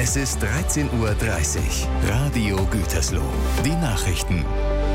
Es ist 13:30 Uhr. Radio Gütersloh. Die Nachrichten.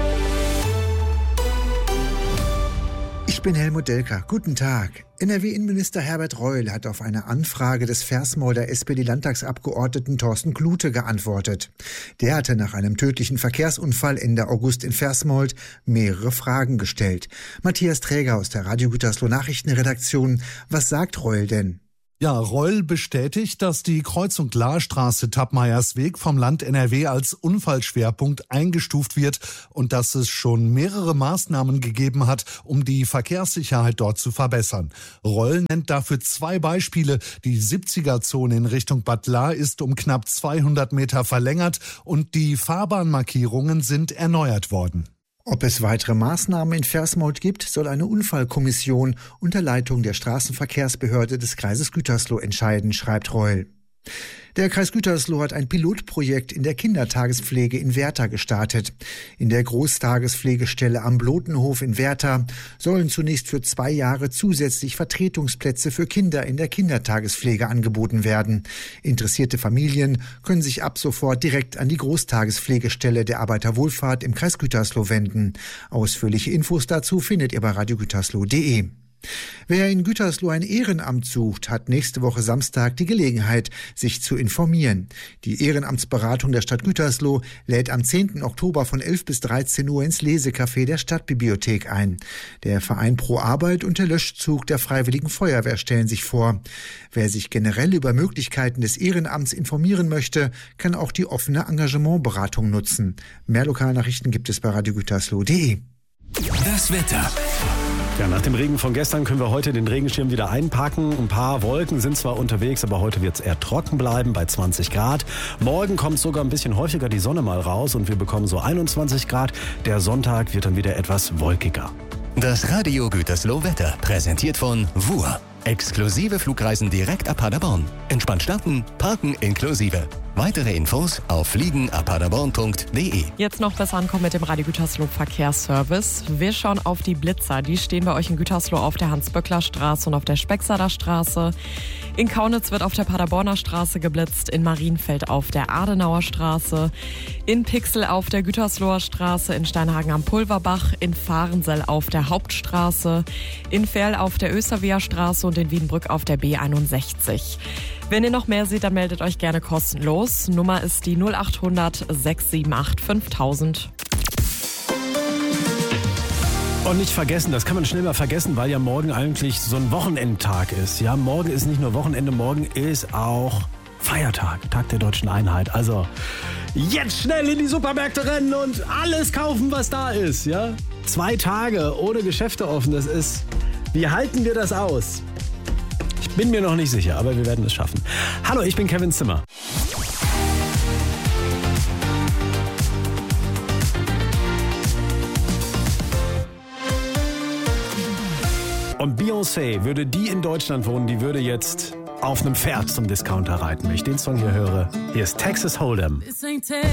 Ich bin Helmut Delker. Guten Tag. NRW-Innenminister Herbert Reul hat auf eine Anfrage des Versmolder SPD-Landtagsabgeordneten Thorsten Klute geantwortet. Der hatte nach einem tödlichen Verkehrsunfall Ende August in Versmold mehrere Fragen gestellt. Matthias Träger aus der Radio Gütersloh Nachrichtenredaktion. Was sagt Reul denn? Ja, Reul bestätigt, dass die Kreuzung Lahrstraße Tappmeiersweg vom Land NRW als Unfallschwerpunkt eingestuft wird und dass es schon mehrere Maßnahmen gegeben hat, um die Verkehrssicherheit dort zu verbessern. Reul nennt dafür 2 Beispiele. Die 70er-Zone in Richtung Bad Lahr ist um knapp 200 Meter verlängert und die Fahrbahnmarkierungen sind erneuert worden. Ob es weitere Maßnahmen in Versmold gibt, soll eine Unfallkommission unter Leitung der Straßenverkehrsbehörde des Kreises Gütersloh entscheiden, schreibt Reul. Der Kreis Gütersloh hat ein Pilotprojekt in der Kindertagespflege in Werther gestartet. In der Großtagespflegestelle am Blotenhof in Werther sollen zunächst für 2 Jahre zusätzlich Vertretungsplätze für Kinder in der Kindertagespflege angeboten werden. Interessierte Familien können sich ab sofort direkt an die Großtagespflegestelle der Arbeiterwohlfahrt im Kreis Gütersloh wenden. Ausführliche Infos dazu findet ihr bei radiogütersloh.de. Wer in Gütersloh ein Ehrenamt sucht, hat nächste Woche Samstag die Gelegenheit, sich zu informieren. Die Ehrenamtsberatung der Stadt Gütersloh lädt am 10. Oktober von 11 bis 13 Uhr ins Lesecafé der Stadtbibliothek ein. Der Verein Pro Arbeit und der Löschzug der Freiwilligen Feuerwehr stellen sich vor. Wer sich generell über Möglichkeiten des Ehrenamts informieren möchte, kann auch die offene Engagementberatung nutzen. Mehr Lokalnachrichten gibt es bei radiogütersloh.de. Das Wetter. Ja, nach dem Regen von gestern können wir heute den Regenschirm wieder einpacken. Ein paar Wolken sind zwar unterwegs, aber heute wird es eher trocken bleiben bei 20 Grad. Morgen kommt sogar ein bisschen häufiger die Sonne mal raus und wir bekommen so 21 Grad. Der Sonntag wird dann wieder etwas wolkiger. Das Radio Gütersloh Wetter präsentiert von WUR. Exklusive Flugreisen direkt ab Paderborn. Entspannt starten, parken inklusive. Weitere Infos auf fliegenabpaderborn.de. Jetzt noch besser ankommen mit dem Radio Gütersloh Verkehrsservice. Wir schauen auf die Blitzer. Die stehen bei euch in Gütersloh auf der Hans-Böckler-Straße und auf der Spexader Straße. In Kaunitz wird auf der Paderborner Straße geblitzt, in Marienfeld auf der Adenauer Straße, in Pixel auf der Gütersloher Straße, in Steinhagen am Pulverbach, in Fahrensell auf der Hauptstraße, in Ferl auf der Österweher Straße und in Wiedenbrück auf der B61. Wenn ihr noch mehr seht, dann meldet euch gerne kostenlos. Nummer ist die 0800 678 5000. Und nicht vergessen, das kann man schnell mal vergessen, weil ja morgen eigentlich so ein Wochenendtag ist. Ja, morgen ist nicht nur Wochenende, morgen ist auch Feiertag, Tag der Deutschen Einheit. Also jetzt schnell in die Supermärkte rennen und alles kaufen, was da ist. Ja? 2 Tage ohne Geschäfte offen, das ist... Wie halten wir das aus? Ich bin mir noch nicht sicher, aber wir werden es schaffen. Hallo, ich bin Kevin Zimmer. Und Beyoncé, würde die in Deutschland wohnen, die würde jetzt auf einem Pferd zum Discounter reiten. Wenn ich den Song hier höre, hier ist Texas Hold'em.